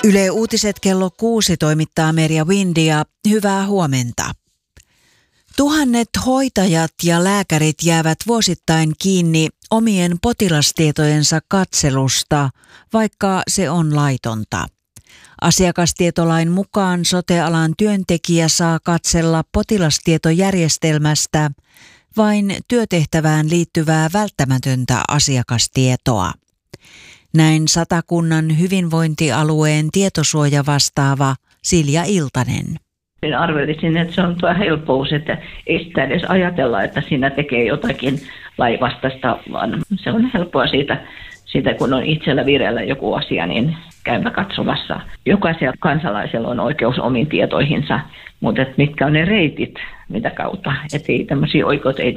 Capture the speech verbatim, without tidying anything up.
Yle Uutiset kello kuusi toimittaa Merja Windia. Hyvää huomenta. Tuhannet hoitajat ja lääkärit jäävät vuosittain kiinni omien potilastietojensa katselusta, vaikka se on laitonta. Asiakastietolain mukaan sote-alan työntekijä saa katsella potilastietojärjestelmästä vain työtehtävään liittyvää välttämätöntä asiakastietoa. Näin Satakunnan hyvinvointialueen tietosuojavastaava Silja Iltanen. Arvelisin, että se on tuo helppous, että ei sitä edes ajatella, että siinä tekee jotakin lainvastaista, vaan se on helppoa siitä, siitä, kun on itsellä vireillä joku asia, niin käymä katsomassa. Jokaisella kansalaisella on oikeus omiin tietoihinsa, mutta mitkä on ne reitit, mitä kautta, ettei tämmöisiä oikeuteita